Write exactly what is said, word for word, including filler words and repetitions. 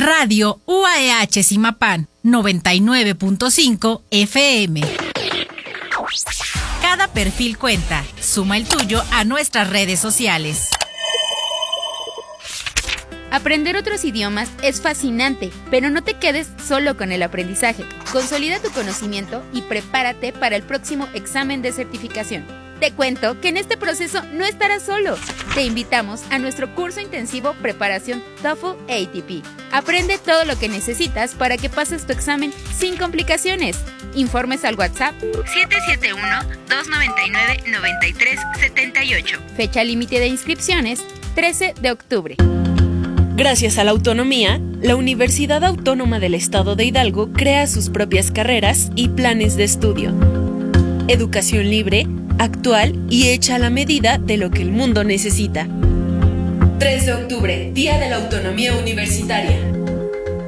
Radio U A E H Zimapán, noventa y nueve punto cinco F M. Cada perfil cuenta. Suma el tuyo a nuestras redes sociales. Aprender otros idiomas es fascinante, pero no te quedes solo con el aprendizaje. Consolida tu conocimiento y prepárate para el próximo examen de certificación. Te cuento que en este proceso no estarás solo. Te invitamos a nuestro curso intensivo Preparación TOEFL A T P. Aprende todo lo que necesitas para que pases tu examen sin complicaciones. Informes al WhatsApp siete siete uno, dos nueve nueve, nueve tres siete ocho. Fecha límite de inscripciones trece de octubre. Gracias a la autonomía, la Universidad Autónoma del Estado de Hidalgo crea sus propias carreras y planes de estudio. Educación libre, actual y hecha a la medida de lo que el mundo necesita. tres de octubre, Día de la Autonomía Universitaria.